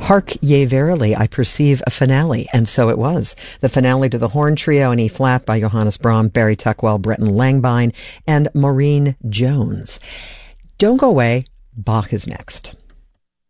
Hark ye verily, I perceive a finale, and so it was. The finale to the horn trio in E-flat by Johannes Brahms, Barry Tuckwell, Breton Langbein, and Maureen Jones. Don't go away, Bach is next.